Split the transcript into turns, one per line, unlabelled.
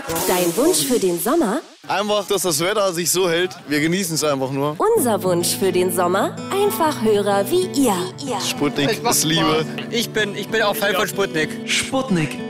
Dein Wunsch für den Sommer?
Einfach, dass das Wetter sich so hält. Wir genießen es einfach nur.
Unser Wunsch für den Sommer? Einfach Hörer wie ihr.
Sputnik ist Liebe.
Ich bin auch Fan von Sputnik.
Sputnik.